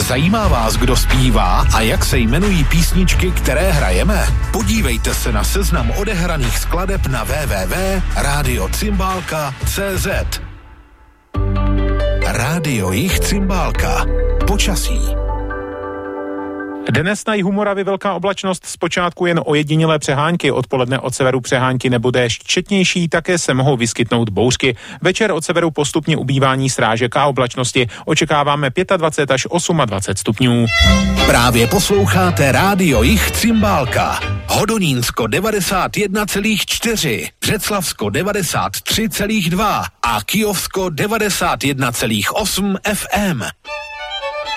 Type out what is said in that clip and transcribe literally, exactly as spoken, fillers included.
Zajímá vás, kdo zpívá a jak se jmenují písničky, které hrajeme? Podívejte se na seznam odehraných skladeb na w w w tečka radio cymbálka tečka c z. Rádio Jich Cymbálka. Počasí. Dnes na jihu Moravy velká oblačnost, zpočátku jen ojedinělé přehánky, odpoledne od severu přehánky nebo déšť četnější, také se mohou vyskytnout bouřky. Večer od severu postupně ubývání srážek a oblačnosti. Očekáváme dvacet pět až dvacet osm stupňů. Právě posloucháte Rádio Jich Cymbálka. Hodonínsko devadesát jedna celá čtyři, Břeclavsko devadesát tři celá dva a Kyjovsko devadesát jedna celá osm F M.